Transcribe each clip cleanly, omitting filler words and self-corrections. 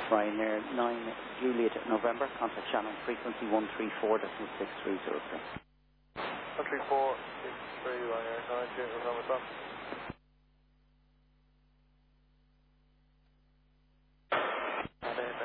Ryanair 9 Juliet November, contact Shannon, frequency 134.6303. 134.63 Ryanair 9 Juliet November, stop. And then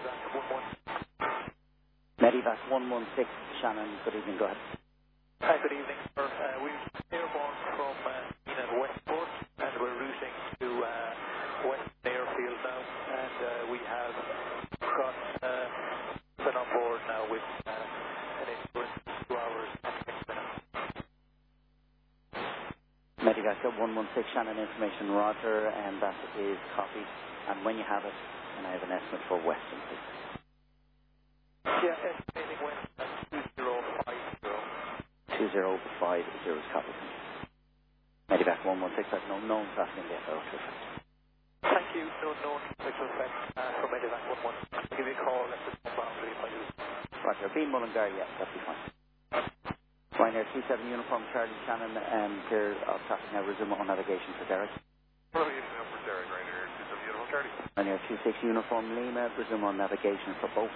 Medivac 116, Shannon, good evening, go ahead. Hi, good evening, sir. We're airborne from Westport, and we're routing to Western Airfield now, and we have got been on board now with an insurance 2 hours and 6 minutes. Medivac 116, Shannon, information, Roger, and that is copied. And when you have it, can I have an estimate for Western, please? Yeah, estimating Western at 2050. 2050 is copied. Medivac 116, that's no known traffic in the FO to effect. Thank you. No known special effect from Medivac 11. I'll give you a call at the boundary if I do. Roger, Bean Mullingar, yeah, that'll be fine. Ryanair 27 Uniform Charlie Shannon, clear of traffic now, resume on navigation for Derek. Navigation for Derek, Ryanair 27 Uniform Charlie. Ryanair 26 Uniform Lima, resume on navigation for both.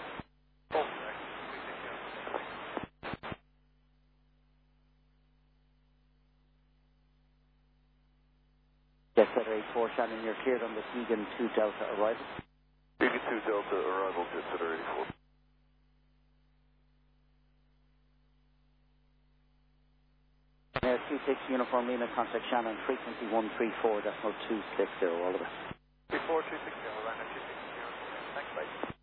Jet Setter 84 Shannon, you're cleared on the Keegan 2 Delta arrival. Keegan 2 Delta arrival, Jet Setter 84. Ryanair 26 Uniform Lima, contact Shannon, frequency 134.260, all the best. 34260, Ryanair 26 Thanks, bye.